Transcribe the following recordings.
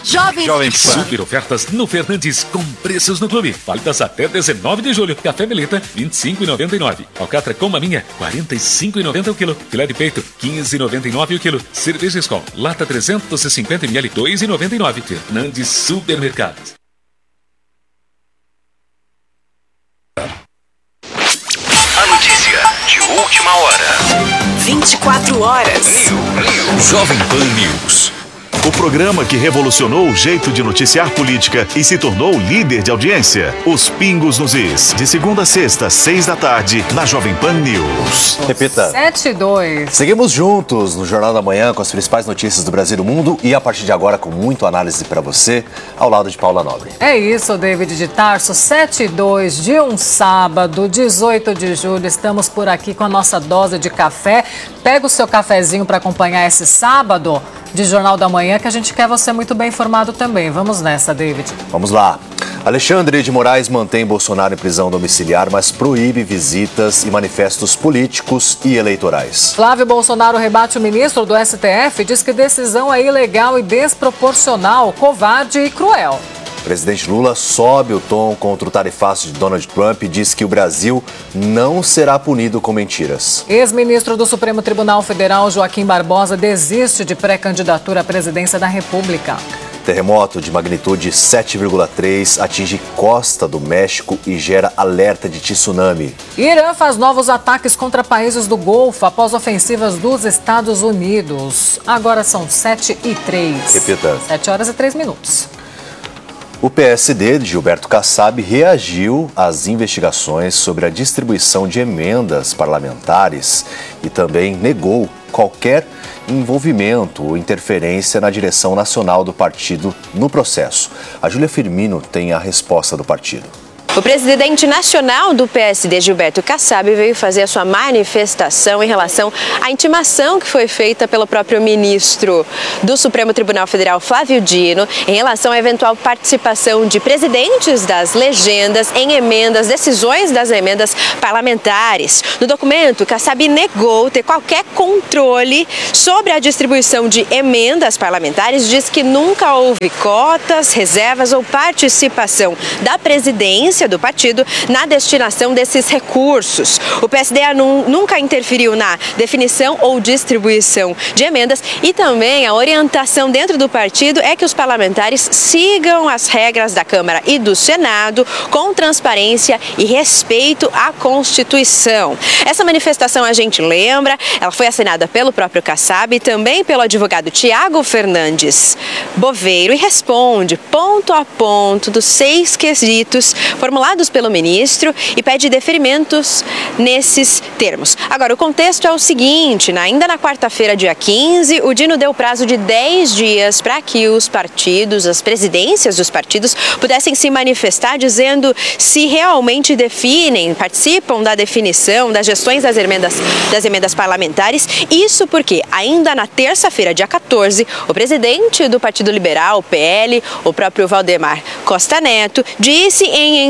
Jovem Pan. Super ofertas no Fernandes com preços no clube. Válidas até 19 de julho. Café Melita, R$ 25,99. Alcatra com maminha, R$ 45,90 o quilo. Filé de peito, R$ 15,99 o quilo. Cerveja Skol, lata 350 ml, R$ 2,99. Fernandes Supermercados. A notícia de última hora. 24 horas. Jovem Pan News. O programa que revolucionou o jeito de noticiar política e se tornou líder de audiência. Os Pingos nos Is. De segunda a sexta, 6 da tarde, na Jovem Pan News. Repita. 7-2. Seguimos juntos no Jornal da Manhã com as principais notícias do Brasil e do mundo e a partir de agora com muito análise para você, ao lado de Paula Nobre. É isso, David de Tarso. 7-2 de um sábado, 18 de julho. Estamos por aqui com a nossa dose de café. Pega o seu cafezinho para acompanhar esse sábado de Jornal da Manhã, que a gente quer você muito bem informado também. Vamos nessa, David. Vamos lá. Alexandre de Moraes mantém Bolsonaro em prisão domiciliar, mas proíbe visitas e manifestos políticos e eleitorais. Flávio Bolsonaro rebate o ministro do STF e diz que decisão é ilegal e desproporcional, covarde e cruel. O presidente Lula sobe o tom contra o tarifaço de Donald Trump e diz que o Brasil não será punido com mentiras. Ex-ministro do Supremo Tribunal Federal, Joaquim Barbosa, desiste de pré-candidatura à presidência da República. Terremoto de magnitude 7,3 atinge costa do México e gera alerta de tsunami. Irã faz novos ataques contra países do Golfo após ofensivas dos Estados Unidos. Agora são 7h03. Repita. 7h03. O PSD de Gilberto Kassab reagiu às investigações sobre a distribuição de emendas parlamentares e também negou qualquer envolvimento ou interferência na direção nacional do partido no processo. A Júlia Firmino tem a resposta do partido. O presidente nacional do PSD, Gilberto Kassab, veio fazer a sua manifestação em relação à intimação que foi feita pelo próprio ministro do Supremo Tribunal Federal, Flávio Dino, em relação à eventual participação de presidentes das legendas em emendas, decisões das emendas parlamentares. No documento, Kassab negou ter qualquer controle sobre a distribuição de emendas parlamentares, diz que nunca houve cotas, reservas ou participação da presidência do partido na destinação desses recursos. O PSD nunca interferiu na definição ou distribuição de emendas e também a orientação dentro do partido é que os parlamentares sigam as regras da Câmara e do Senado com transparência e respeito à Constituição. Essa manifestação, a gente lembra, ela foi assinada pelo próprio Kassab e também pelo advogado Tiago Fernandes Boveiro e responde ponto a ponto dos 6 quesitos formulados pelo ministro e pede deferimentos nesses termos. Agora, o contexto é o seguinte, ainda na quarta-feira, dia 15, o Dino deu prazo de 10 dias para que os partidos, as presidências dos partidos, pudessem se manifestar dizendo se realmente participam da definição das gestões das emendas parlamentares. Isso porque, ainda na terça-feira, dia 14, o presidente do Partido Liberal, PL, o próprio Valdemar Costa Neto, disse em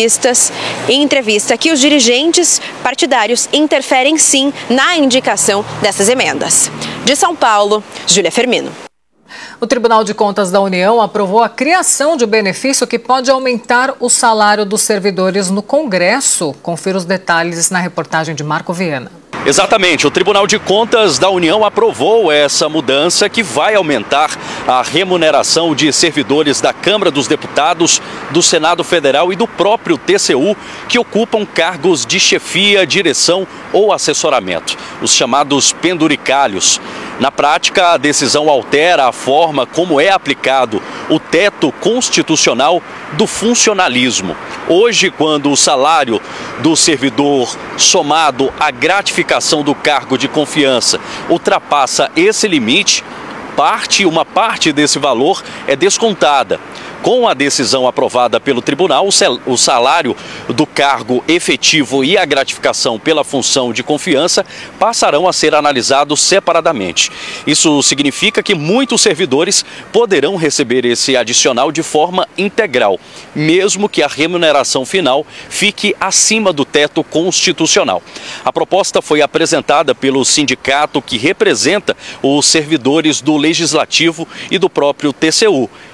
entrevista que os dirigentes partidários interferem sim na indicação dessas emendas. De São Paulo, Júlia Firmino. O Tribunal de Contas da União aprovou a criação de benefício que pode aumentar o salário dos servidores no Congresso. Confira os detalhes na reportagem de Marco Viana. Exatamente, o Tribunal de Contas da União aprovou essa mudança que vai aumentar a remuneração de servidores da Câmara dos Deputados, do Senado Federal e do próprio TCU, que ocupam cargos de chefia, direção ou assessoramento, os chamados penduricalhos. Na prática, a decisão altera a forma como é aplicado o teto constitucional do funcionalismo. Hoje, quando o salário do servidor somado à gratificação do cargo de confiança ultrapassa esse limite, uma parte desse valor é descontada. Com a decisão aprovada pelo tribunal, o salário do cargo efetivo e a gratificação pela função de confiança passarão a ser analisados separadamente. Isso significa que muitos servidores poderão receber esse adicional de forma integral, mesmo que a remuneração final fique acima do teto constitucional. A proposta foi apresentada pelo sindicato que representa os servidores do Legislativo e do próprio TCU.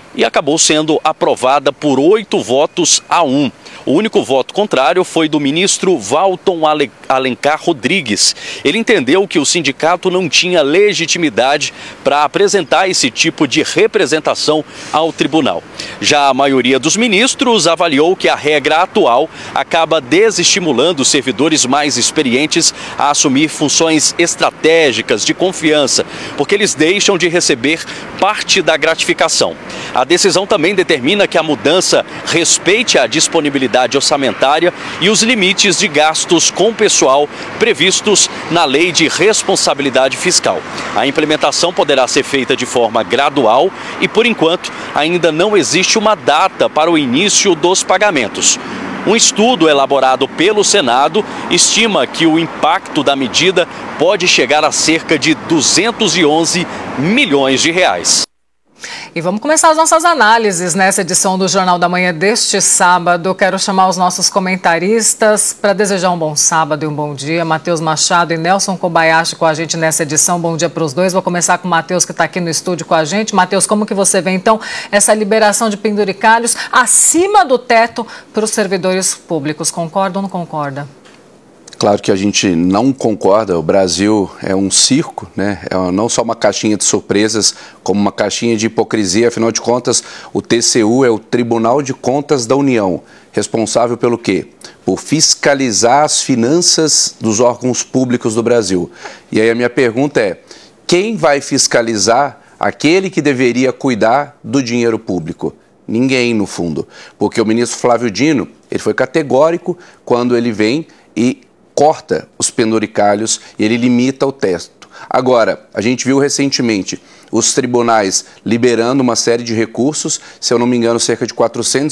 e acabou sendo aprovada por 8 votos a 1. O único voto contrário foi do ministro Valton Alencar Rodrigues. Ele entendeu que o sindicato não tinha legitimidade para apresentar esse tipo de representação ao tribunal. Já a maioria dos ministros avaliou que a regra atual acaba desestimulando os servidores mais experientes a assumir funções estratégicas de confiança, porque eles deixam de receber parte da gratificação. A decisão também determina que a mudança respeite a disponibilidade orçamentária e os limites de gastos com pessoal previstos na Lei de Responsabilidade Fiscal. A implementação poderá ser feita de forma gradual e, por enquanto, ainda não existe uma data para o início dos pagamentos. Um estudo elaborado pelo Senado estima que o impacto da medida pode chegar a cerca de 211 milhões de reais. E vamos começar as nossas análises nessa edição do Jornal da Manhã deste sábado. Quero chamar os nossos comentaristas para desejar um bom sábado e um bom dia. Matheus Machado e Nelson Kobayashi com a gente nessa edição. Bom dia para os dois. Vou começar com o Matheus, que está aqui no estúdio com a gente. Matheus, como que você vê, então, essa liberação de penduricalhos acima do teto para os servidores públicos? Concorda ou não concorda? Claro que a gente não concorda, o Brasil é um circo, né? É não só uma caixinha de surpresas, como uma caixinha de hipocrisia. Afinal de contas, o TCU é o Tribunal de Contas da União, responsável pelo quê? Por fiscalizar as finanças dos órgãos públicos do Brasil. E aí a minha pergunta é, quem vai fiscalizar aquele que deveria cuidar do dinheiro público? Ninguém, no fundo, porque o ministro Flávio Dino, ele foi categórico quando ele vem e corta os penduricalhos e ele limita o teto. Agora, a gente viu recentemente os tribunais liberando uma série de recursos, se eu não me engano, cerca de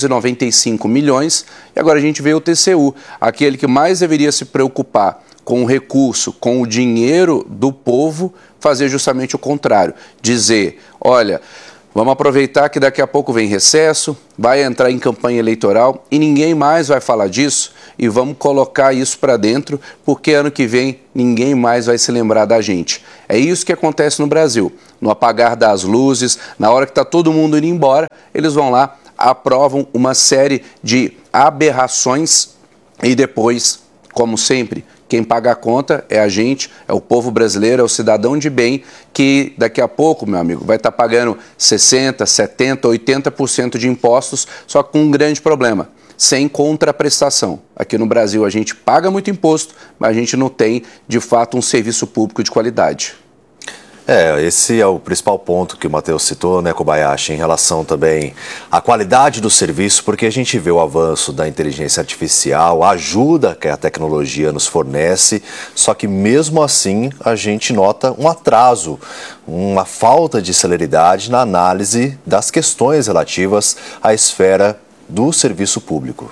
495 milhões, e agora a gente vê o TCU, aquele que mais deveria se preocupar com o recurso, com o dinheiro do povo, fazer justamente o contrário, dizer, olha, vamos aproveitar que daqui a pouco vem recesso, vai entrar em campanha eleitoral e ninguém mais vai falar disso e vamos colocar isso para dentro porque ano que vem ninguém mais vai se lembrar da gente. É isso que acontece no Brasil. No apagar das luzes, na hora que está todo mundo indo embora, eles vão lá, aprovam uma série de aberrações e depois, como sempre, quem paga a conta é a gente, é o povo brasileiro, é o cidadão de bem, que daqui a pouco, meu amigo, vai estar pagando 60%, 70%, 80% de impostos, só com um grande problema, sem contraprestação. Aqui no Brasil a gente paga muito imposto, mas a gente não tem, de fato, um serviço público de qualidade. Esse é o principal ponto que o Matheus citou, né, Kobayashi, em relação também à qualidade do serviço, porque a gente vê o avanço da inteligência artificial, a ajuda que a tecnologia nos fornece, só que mesmo assim a gente nota um atraso, uma falta de celeridade na análise das questões relativas à esfera do serviço público.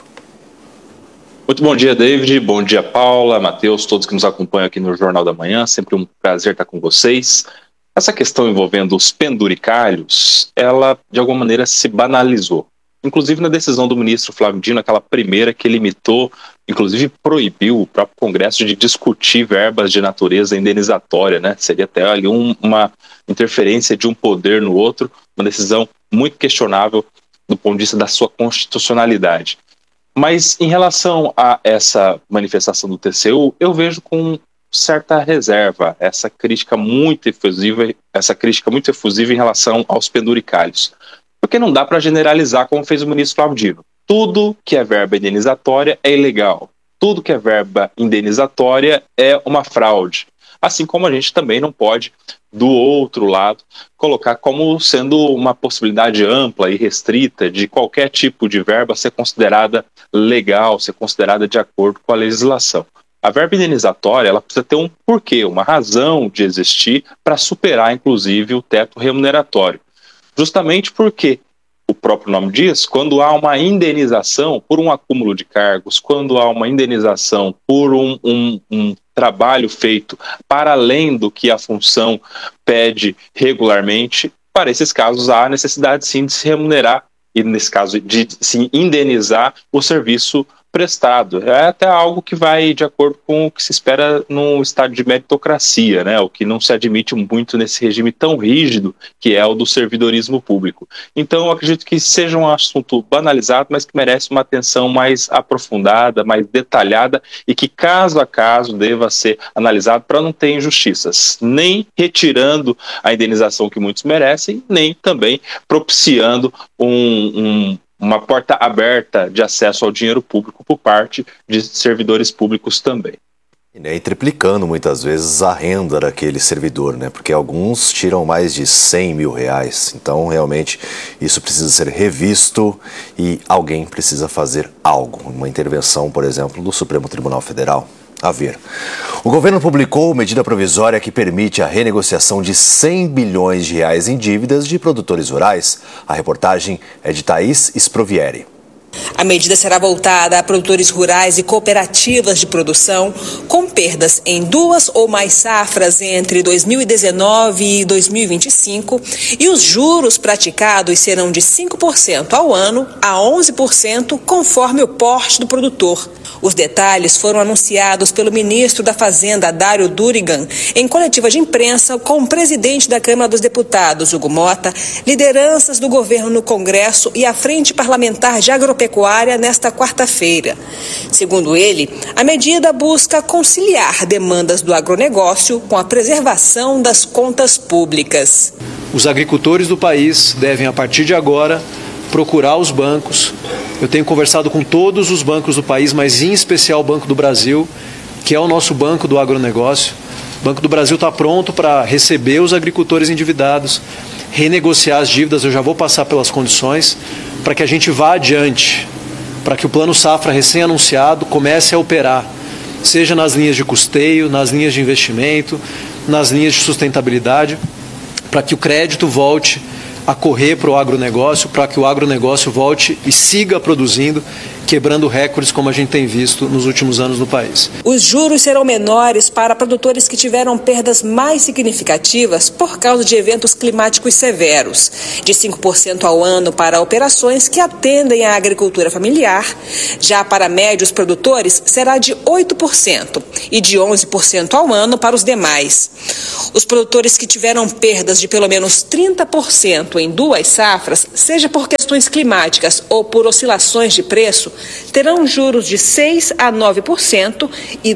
Muito bom dia, David. Bom dia, Paula, Matheus, todos que nos acompanham aqui no Jornal da Manhã. Sempre um prazer estar com vocês. Essa questão envolvendo os penduricalhos, ela de alguma maneira se banalizou. Inclusive na decisão do ministro Flávio Dino, aquela primeira que limitou, inclusive proibiu o próprio Congresso de discutir verbas de natureza indenizatória, né? Seria até ali uma interferência de um poder no outro, uma decisão muito questionável do ponto de vista da sua constitucionalidade. Mas em relação a essa manifestação do TCU, eu vejo com certa reserva essa crítica muito efusiva em relação aos penduricalhos. Porque não dá para generalizar como fez o ministro Flávio Dino. Tudo que é verba indenizatória é ilegal. Tudo que é verba indenizatória é uma fraude. Assim como a gente também não pode, do outro lado, colocar como sendo uma possibilidade ampla e restrita de qualquer tipo de verba ser considerada legal, ser considerada de acordo com a legislação. A verba indenizatória, ela precisa ter um porquê, uma razão de existir para superar, inclusive, o teto remuneratório. Justamente porque, o próprio nome diz, quando há uma indenização por um acúmulo de cargos, quando há uma indenização por um trabalho feito para além do que a função pede regularmente, para esses casos há necessidade sim de se remunerar e, nesse caso, de se indenizar o serviço emprestado. É até algo que vai de acordo com o que se espera num estado de meritocracia, né? O que não se admite muito nesse regime tão rígido que é o do servidorismo público. Então, eu acredito que seja um assunto banalizado, mas que merece uma atenção mais aprofundada, mais detalhada e que, caso a caso, deva ser analisado para não ter injustiças, nem retirando a indenização que muitos merecem, nem também propiciando uma porta aberta de acesso ao dinheiro público por parte de servidores públicos também. E triplicando muitas vezes a renda daquele servidor, né? Porque alguns tiram mais de 100 mil reais. Então, realmente, isso precisa ser revisto e alguém precisa fazer algo. Uma intervenção, por exemplo, do Supremo Tribunal Federal. A ver. O governo publicou medida provisória que permite a renegociação de 100 bilhões de reais em dívidas de produtores rurais. A reportagem é de Thaís Sprovieri. A medida será voltada a produtores rurais e cooperativas de produção com perdas em 2 ou mais safras entre 2019 e 2025 e os juros praticados serão de 5% ao ano a 11% conforme o porte do produtor. Os detalhes foram anunciados pelo ministro da Fazenda, Dário Durigan, em coletiva de imprensa com o presidente da Câmara dos Deputados, Hugo Mota, lideranças do governo no Congresso e a Frente Parlamentar de Agropecuária nesta quarta-feira. Segundo ele, a medida busca conciliar demandas do agronegócio com a preservação das contas públicas. Os agricultores do país devem, a partir de agora, procurar os bancos. Eu tenho conversado com todos os bancos do país, mas em especial o Banco do Brasil, que é o nosso banco do agronegócio. O Banco do Brasil está pronto para receber os agricultores endividados, renegociar as dívidas, eu já vou passar pelas condições, para que a gente vá adiante, para que o Plano Safra recém-anunciado comece a operar, seja nas linhas de custeio, nas linhas de investimento, nas linhas de sustentabilidade, para que o crédito volte a correr para o agronegócio, para que o agronegócio volte e siga produzindo, quebrando recordes como a gente tem visto nos últimos anos no país. Os juros serão menores para produtores que tiveram perdas mais significativas por causa de eventos climáticos severos, de 5% ao ano para operações que atendem à agricultura familiar. Já para médios produtores será de 8% e de 11% ao ano para os demais. Os produtores que tiveram perdas de pelo menos 30% em 2 safras, seja por questões climáticas ou por oscilações de preço, terão juros de 6% a 9% e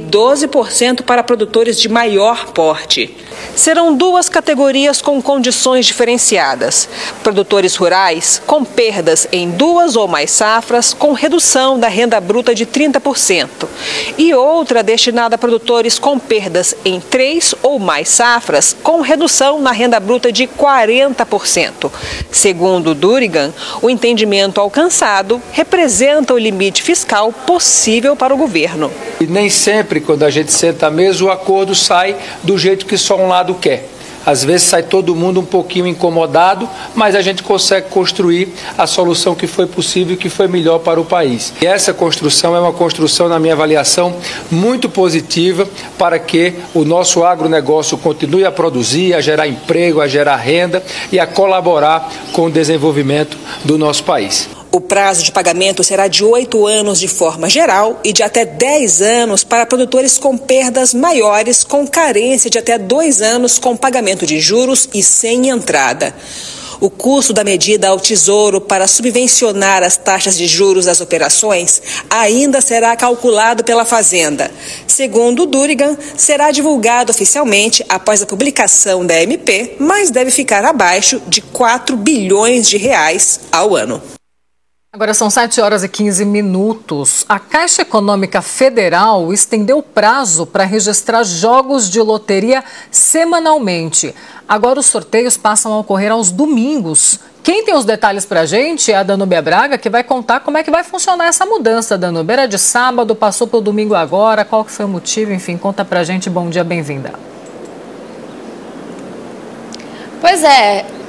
12% para produtores de maior porte. Serão 2 categorias com condições diferenciadas. Produtores rurais com perdas em 2 ou mais safras com redução da renda bruta de 30%. E outra destinada a produtores com perdas em 3 ou mais safras com redução na renda bruta de 40%. Segundo Durigan, o entendimento alcançado representa o limite fiscal possível para o governo. E nem sempre, quando a gente senta à mesa, o acordo sai do jeito que só um lado quer. Às vezes sai todo mundo um pouquinho incomodado, mas a gente consegue construir a solução que foi possível e que foi melhor para o país. E essa construção é uma construção, na minha avaliação, muito positiva para que o nosso agronegócio continue a produzir, a gerar emprego, a gerar renda e a colaborar com o desenvolvimento do nosso país. O prazo de pagamento será de 8 anos de forma geral e de até 10 anos para produtores com perdas maiores, com carência de até 2 anos com pagamento de juros e sem entrada. O custo da medida ao Tesouro para subvencionar as taxas de juros das operações ainda será calculado pela Fazenda. Segundo Durigan, será divulgado oficialmente após a publicação da MP, mas deve ficar abaixo de 4 bilhões de reais ao ano. Agora são 7 horas e 15 minutos. A Caixa Econômica Federal estendeu o prazo para registrar jogos de loteria semanalmente. Agora os sorteios passam a ocorrer aos domingos. Quem tem os detalhes para a gente é a Danúbia Braga, que vai contar como é que vai funcionar essa mudança. Danúbia, era de sábado, passou para o domingo agora, qual que foi o motivo? Enfim, conta para a gente. Bom dia, bem-vinda. Pois é,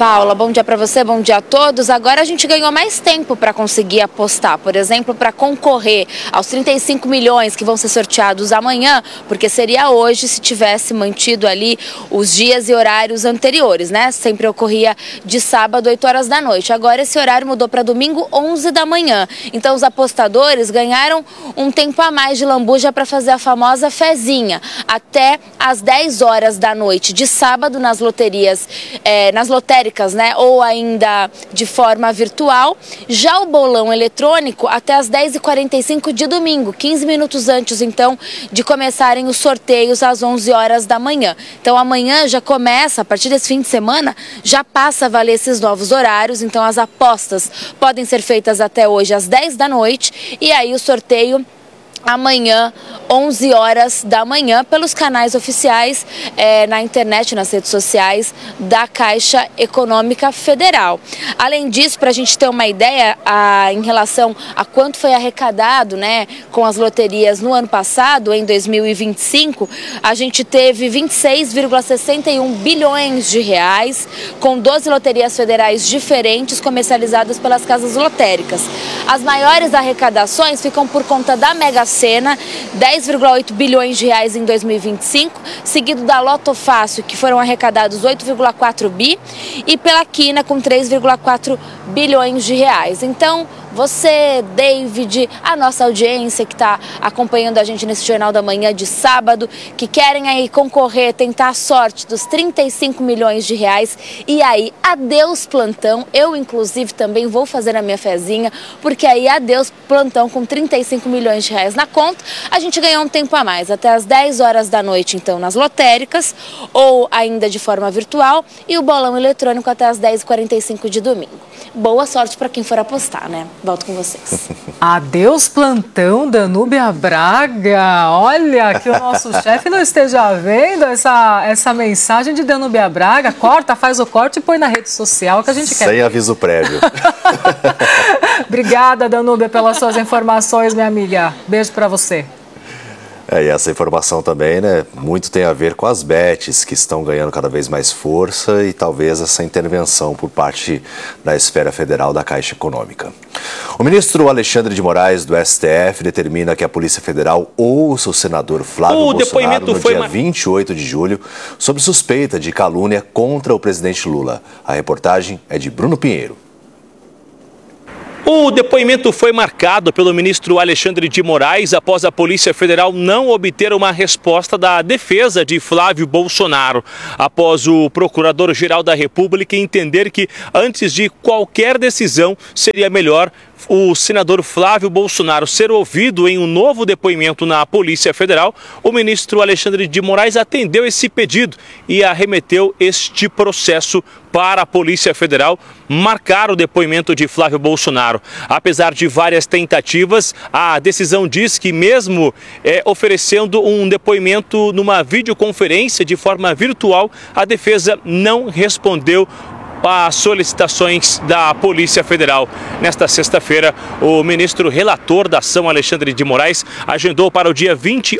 Paula. Bom dia para você, bom dia a todos. Agora a gente ganhou mais tempo para conseguir apostar, por exemplo, para concorrer aos 35 milhões que vão ser sorteados amanhã, porque seria hoje se tivesse mantido ali os dias e horários anteriores, né? Sempre ocorria de sábado, 8 horas da noite. Agora esse horário mudou para domingo, 11 da manhã. Então os apostadores ganharam um tempo a mais de lambuja para fazer a famosa fezinha, até às 10 horas da noite de sábado nas loterias, nas lotéricas, né, ou ainda de forma virtual. Já o bolão eletrônico até às 10h45 de domingo, 15 minutos antes, então, de começarem os sorteios às 11 horas da manhã. Então, amanhã já começa, a partir desse fim de semana, já passa a valer esses novos horários. Então, as apostas podem ser feitas até hoje às 10 da noite e aí o sorteio amanhã, 11 horas da manhã, pelos canais oficiais, na internet, nas redes sociais da Caixa Econômica Federal. Além disso, para a gente ter uma ideia em relação a quanto foi arrecadado, né, com as loterias no ano passado, em 2025, a gente teve 26,61 bilhões de reais, com 12 loterias federais diferentes comercializadas pelas casas lotéricas. As maiores arrecadações ficam por conta da Mega Sena, 10,8 bilhões de reais em 2025, seguido da Loto Fácil, que foram arrecadados 8,4 bi, e pela Quina com 3,4 bilhões de reais. Então, você, David, a nossa audiência que está acompanhando a gente nesse Jornal da Manhã de sábado, que querem aí concorrer, tentar a sorte dos 35 milhões de reais. E aí, adeus plantão. Eu, inclusive, também vou fazer a minha fezinha, porque aí, adeus plantão com 35 milhões de reais na conta. A gente ganhou um tempo a mais, até às 10 horas da noite, então, nas lotéricas, ou ainda de forma virtual, e o bolão eletrônico até às 10h45 de domingo. Boa sorte para quem for apostar, né? Volto com vocês. Adeus plantão, Danúbia Braga. Olha, que o nosso chefe não esteja vendo essa mensagem de Danúbia Braga. Corta, faz o corte e põe na rede social que a gente quer. Sem aviso prévio. Obrigada, Danúbia, pelas suas informações, minha amiga. Beijo para você. E essa informação também, né, muito tem a ver com as bets que estão ganhando cada vez mais força e talvez essa intervenção por parte da esfera federal da Caixa Econômica. O ministro Alexandre de Moraes, do STF, determina que a Polícia Federal ouça o senador Flávio Bolsonaro no dia 28 de julho sob suspeita de calúnia contra o presidente Lula. A reportagem é de Bruno Pinheiro. O depoimento foi marcado pelo ministro Alexandre de Moraes após a Polícia Federal não obter uma resposta da defesa de Flávio Bolsonaro. Após o Procurador-Geral da República entender que, antes de qualquer decisão, seria melhor o senador Flávio Bolsonaro ser ouvido em um novo depoimento na Polícia Federal, o ministro Alexandre de Moraes atendeu esse pedido e arremeteu este processo para a Polícia Federal marcar o depoimento de Flávio Bolsonaro. Apesar de várias tentativas, a decisão diz que mesmo oferecendo um depoimento numa videoconferência de forma virtual, a defesa não respondeu às solicitações da Polícia Federal. Nesta sexta-feira, o ministro relator da ação, Alexandre de Moraes, agendou para o dia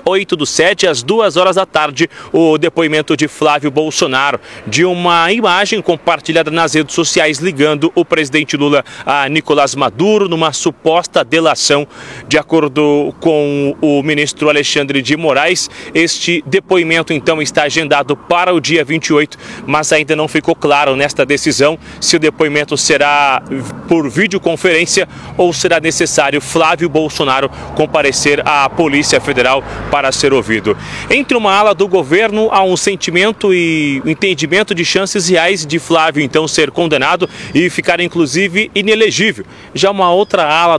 28/7, às 2 horas da tarde, o depoimento de Flávio Bolsonaro, de uma imagem compartilhada nas redes sociais ligando o presidente Lula a Nicolás Maduro numa suposta delação. De acordo com o ministro Alexandre de Moraes, este depoimento então está agendado para o dia 28, mas ainda não ficou claro nesta decisão se o depoimento será por videoconferência ou será necessário Flávio Bolsonaro comparecer à Polícia Federal para ser ouvido. Entre uma ala do governo há um sentimento e entendimento de chances reais de Flávio então ser condenado e ficar inclusive inelegível. Já uma outra ala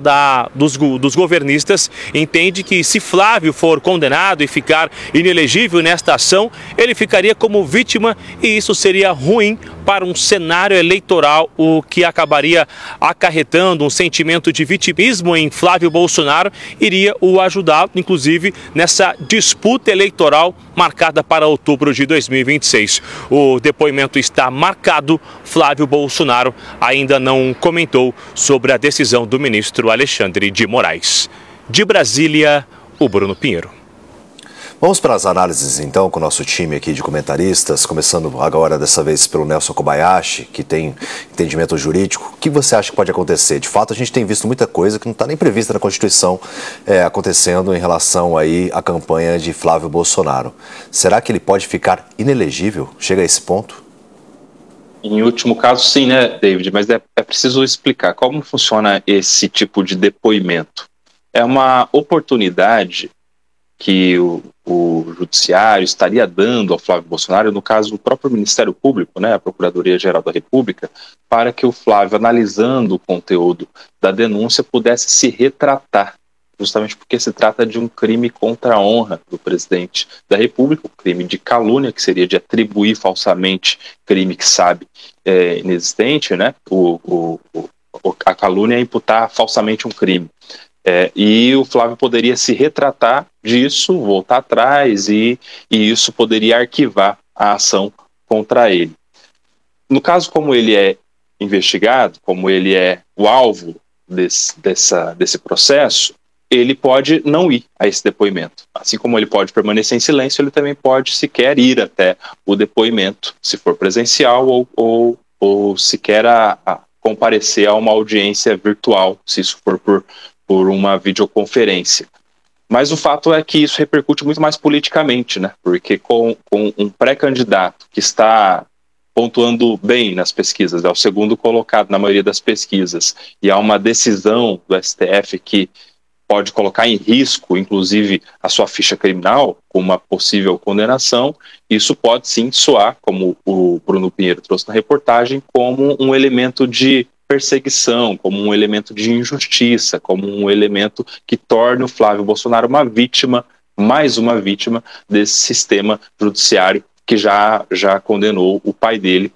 dos governistas entende que se Flávio for condenado e ficar inelegível nesta ação, ele ficaria como vítima e isso seria ruim para um cenário eleitoral, o que acabaria acarretando um sentimento de vitimismo em Flávio Bolsonaro, iria o ajudar, inclusive, nessa disputa eleitoral marcada para outubro de 2026. O depoimento está marcado, Flávio Bolsonaro ainda não comentou sobre a decisão do ministro Alexandre de Moraes. De Brasília, o Bruno Pinheiro. Vamos para as análises, então, com o nosso time aqui de comentaristas, começando agora, dessa vez, pelo Nelson Kobayashi, que tem entendimento jurídico. O que você acha que pode acontecer? De fato, a gente tem visto muita coisa que não está nem prevista na Constituição acontecendo em relação aí à campanha de Flávio Bolsonaro. Será que ele pode ficar inelegível? Chega a esse ponto? Em último caso, sim, né, David? Mas é preciso explicar como funciona esse tipo de depoimento. É uma oportunidade que o Judiciário estaria dando ao Flávio Bolsonaro, no caso, o próprio Ministério Público, né, a Procuradoria-Geral da República, para que o Flávio, analisando o conteúdo da denúncia, pudesse se retratar, justamente porque se trata de um crime contra a honra do presidente da República, um crime de calúnia, que seria de atribuir falsamente crime que sabe inexistente, né? A calúnia é imputar falsamente um crime. E o Flávio poderia se retratar disso, voltar atrás e isso poderia arquivar a ação contra ele. No caso, como ele é investigado, como ele é o alvo desse processo, ele pode não ir a esse depoimento. Assim como ele pode permanecer em silêncio, ele também pode sequer ir até o depoimento, se for presencial ou sequer comparecer a uma audiência virtual, se isso for por uma videoconferência. Mas o fato é que isso repercute muito mais politicamente, né? Porque com um pré-candidato que está pontuando bem nas pesquisas, é o segundo colocado na maioria das pesquisas, e há uma decisão do STF que pode colocar em risco, inclusive, a sua ficha criminal, com uma possível condenação, isso pode sim soar, como o Bruno Pinheiro trouxe na reportagem, como um elemento de perseguição, como um elemento de injustiça, como um elemento que torne o Flávio Bolsonaro uma vítima, mais uma vítima desse sistema judiciário que já condenou o pai dele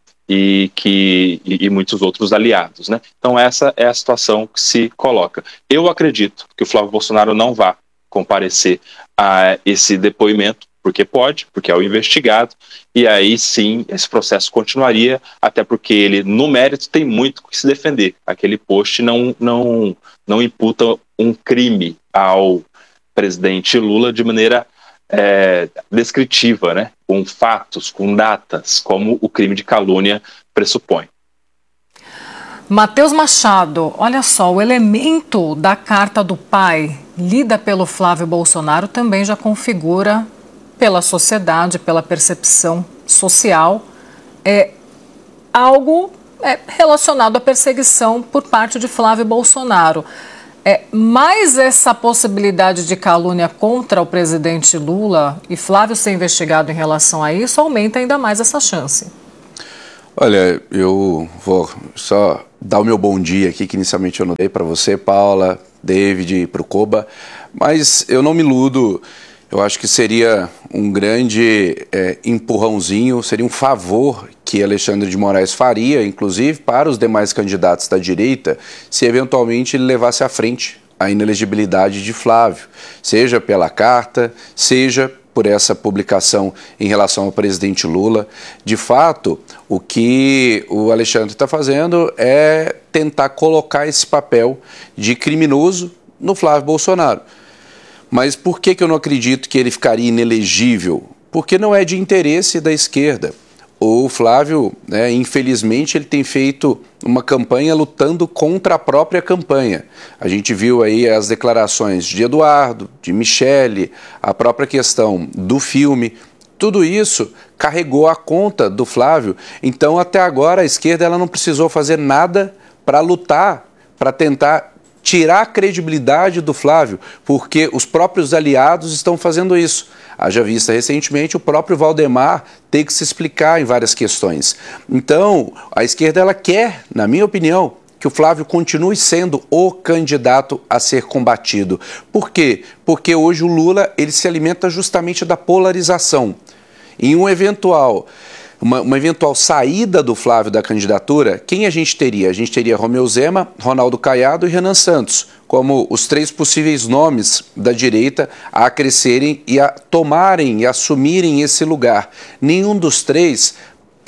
e muitos outros aliados, né? Então essa é a situação que se coloca. Eu acredito que o Flávio Bolsonaro não vá comparecer a esse depoimento, porque é o investigado, e aí sim esse processo continuaria, até porque ele, no mérito, tem muito que se defender. Aquele post não imputa um crime ao presidente Lula de maneira descritiva, né? Com fatos, com datas, como o crime de calúnia pressupõe. Matheus Machado, olha só, o elemento da carta do pai lida pelo Flávio Bolsonaro também já configura pela sociedade, pela percepção social, algo relacionado à perseguição por parte de Flávio Bolsonaro. Mais essa possibilidade de calúnia contra o presidente Lula e Flávio ser investigado em relação a isso aumenta ainda mais essa chance. Olha, eu vou só dar o meu bom dia aqui, que inicialmente eu não dei para você, Paula, David e para o Koba, mas eu não me iludo. Eu acho que seria um grande empurrãozinho, seria um favor que Alexandre de Moraes faria, inclusive, para os demais candidatos da direita, se eventualmente ele levasse à frente a inelegibilidade de Flávio, seja pela carta, seja por essa publicação em relação ao presidente Lula. De fato, o que o Alexandre está fazendo é tentar colocar esse papel de criminoso no Flávio Bolsonaro. Mas por que eu não acredito que ele ficaria inelegível? Porque não é de interesse da esquerda. O Flávio, infelizmente, ele tem feito uma campanha lutando contra a própria campanha. A gente viu aí as declarações de Eduardo, de Michele, a própria questão do filme. Tudo isso carregou a conta do Flávio. Então, até agora, a esquerda ela não precisou fazer nada para lutar, para tentar tirar a credibilidade do Flávio, porque os próprios aliados estão fazendo isso. Haja vista recentemente o próprio Valdemar ter que se explicar em várias questões. Então, a esquerda ela quer, na minha opinião, que o Flávio continue sendo o candidato a ser combatido. Por quê? Porque hoje o Lula ele se alimenta justamente da polarização. Em uma eventual saída do Flávio da candidatura, quem a gente teria? A gente teria Romeu Zema, Ronaldo Caiado e Renan Santos, como os três possíveis nomes da direita a crescerem e a tomarem e assumirem esse lugar. Nenhum dos três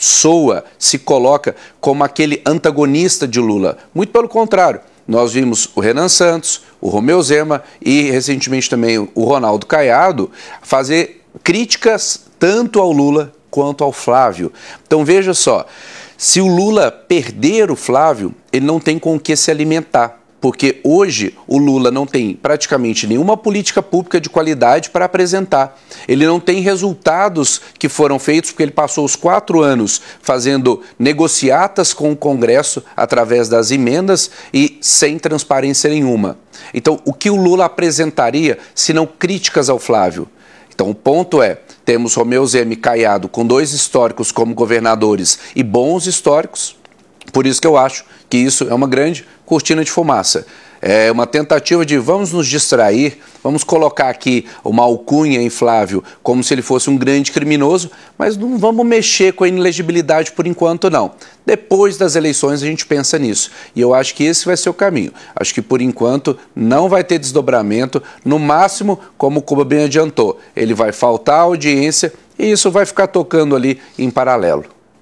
se coloca como aquele antagonista de Lula. Muito pelo contrário. Nós vimos o Renan Santos, o Romeu Zema e, recentemente também, o Ronaldo Caiado fazer críticas tanto ao Lula quanto ao Flávio. Então veja só, se o Lula perder o Flávio, ele não tem com o que se alimentar. Porque hoje o Lula não tem praticamente nenhuma política pública de qualidade para apresentar. Ele não tem resultados que foram feitos porque ele passou os 4 anos fazendo negociatas com o Congresso através das emendas e sem transparência nenhuma. Então, o que o Lula apresentaria se não críticas ao Flávio? Então, o ponto é, temos Romeu Zema e Caiado com 2 históricos como governadores e bons históricos. Por isso que eu acho que isso é uma grande cortina de fumaça. É uma tentativa de vamos nos distrair, vamos colocar aqui uma alcunha em Flávio como se ele fosse um grande criminoso, mas não vamos mexer com a inelegibilidade por enquanto não. Depois das eleições a gente pensa nisso. E eu acho que esse vai ser o caminho. Acho que por enquanto não vai ter desdobramento. No máximo, como o Cuba bem adiantou, ele vai faltar audiência e isso vai ficar tocando ali em paralelo.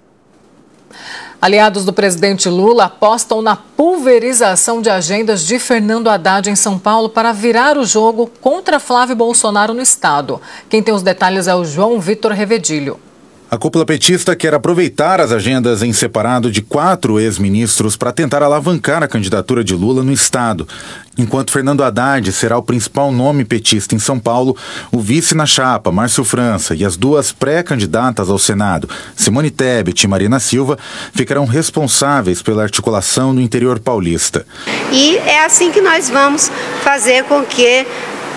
Aliados do presidente Lula apostam na pulverização de agendas de Fernando Haddad em São Paulo para virar o jogo contra Flávio Bolsonaro no estado. Quem tem os detalhes é o João Vitor Revedilho. A cúpula petista quer aproveitar as agendas em separado de 4 ex-ministros para tentar alavancar a candidatura de Lula no estado. Enquanto Fernando Haddad será o principal nome petista em São Paulo, o vice na chapa, Márcio França, e as 2 pré-candidatas ao Senado, Simone Tebet e Marina Silva, ficarão responsáveis pela articulação no interior paulista. E é assim que nós vamos fazer com que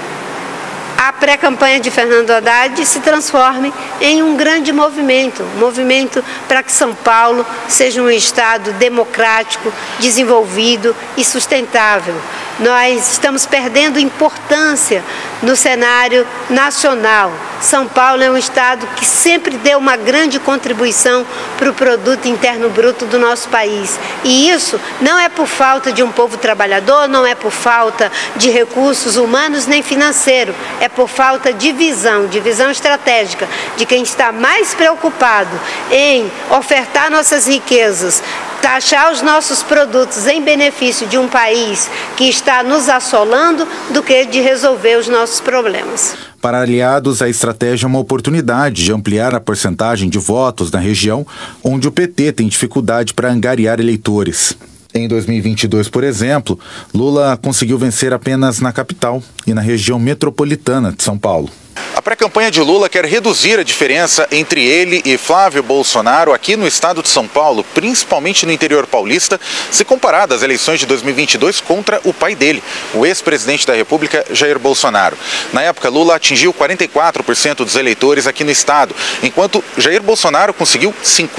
a pré-campanha de Fernando Haddad se transforme em um grande movimento para que São Paulo seja um estado democrático, desenvolvido e sustentável. Nós estamos perdendo importância no cenário nacional. São Paulo é um estado que sempre deu uma grande contribuição para o produto interno bruto do nosso país. E isso não é por falta de um povo trabalhador, não é por falta de recursos humanos nem financeiros, é por falta de visão estratégica de quem está mais preocupado em ofertar nossas riquezas, taxar os nossos produtos em benefício de um país que está nos assolando do que de resolver os nossos problemas. Para aliados, a estratégia é uma oportunidade de ampliar a porcentagem de votos na região onde o PT tem dificuldade para angariar eleitores. Em 2022, por exemplo, Lula conseguiu vencer apenas na capital e na região metropolitana de São Paulo. A pré-campanha de Lula quer reduzir a diferença entre ele e Flávio Bolsonaro aqui no estado de São Paulo, principalmente no interior paulista, se comparado às eleições de 2022 contra o pai dele, o ex-presidente da República, Jair Bolsonaro. Na época, Lula atingiu 44% dos eleitores aqui no estado, enquanto Jair Bolsonaro conseguiu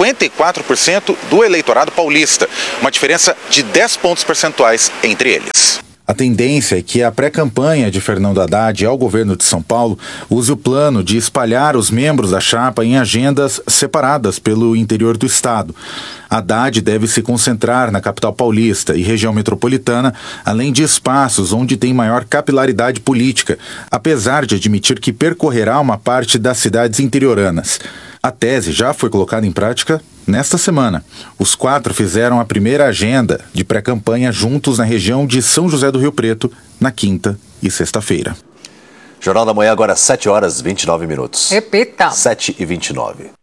54% do eleitorado paulista, uma diferença de 10 pontos percentuais entre eles. A tendência é que a pré-campanha de Fernando Haddad ao governo de São Paulo use o plano de espalhar os membros da chapa em agendas separadas pelo interior do estado. Haddad deve se concentrar na capital paulista e região metropolitana, além de espaços onde tem maior capilaridade política, apesar de admitir que percorrerá uma parte das cidades interioranas. A tese já foi colocada em prática nesta semana. Os 4 fizeram a primeira agenda de pré-campanha juntos na região de São José do Rio Preto, na quinta e sexta-feira. Jornal da Manhã agora 7h29. Repita. 7h29.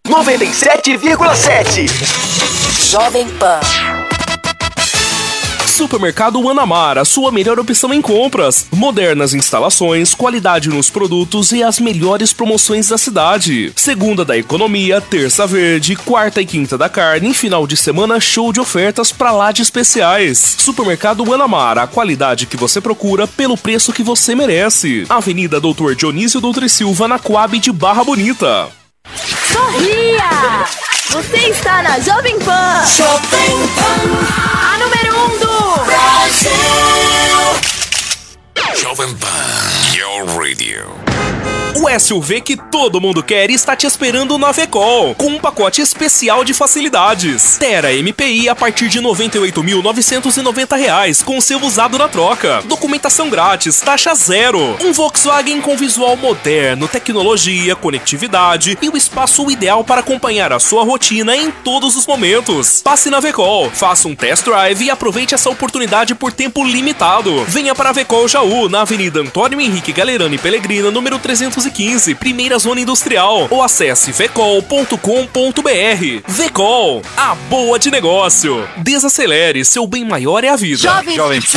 97,7. Jovem Pan. Supermercado Guanamara, sua melhor opção em compras. Modernas instalações, qualidade nos produtos e as melhores promoções da cidade. Segunda da economia, terça verde, quarta e quinta da carne, final de semana show de ofertas pra lá de especiais. Supermercado Guanamara, a qualidade que você procura pelo preço que você merece. Avenida Doutor Dionísio Doutor Silva, na Coab de Barra Bonita. Sorria! Você está na Jovem Pan. Jovem Pan. A número 1 do Brasil. Jovem Pan, your radio. O SUV que todo mundo quer está te esperando na Vecol, com um pacote especial de facilidades. Terra MPI a partir de R$ 98.990, com seu usado na troca. Documentação grátis, taxa zero. Um Volkswagen com visual moderno, tecnologia, conectividade e o espaço ideal para acompanhar a sua rotina em todos os momentos. Passe na Vecol, faça um test drive e aproveite essa oportunidade por tempo limitado. Venha para a Vecol Jaú, na Avenida Antônio Henrique Galerani Pellegrina, número 315. 15, primeira zona industrial. Ou acesse vecol.com.br. Vecol, a boa de negócio. Desacelere, seu bem maior é a vida. Jovem Pan.